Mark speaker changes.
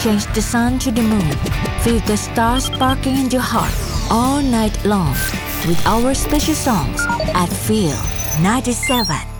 Speaker 1: change the sun to the moon. Feel the stars sparkling in your heart all night long with our special songs at Feel 97.